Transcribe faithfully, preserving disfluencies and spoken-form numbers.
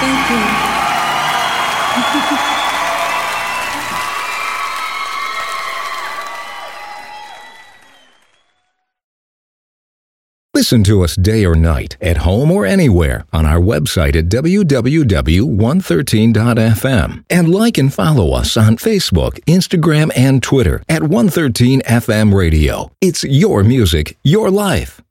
Thank you. Listen to us day or night, at home or anywhere, on our website at w w w dot one thirteen dot f m. And like and follow us on Facebook, Instagram, and Twitter at one thirteen F M Radio. It's your music, your life.